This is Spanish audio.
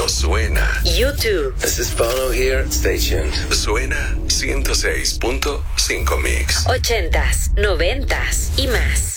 suena. YouTube. This is Bono here. Stay tuned. Suena 106.5 Mix. 80s, 90s y más.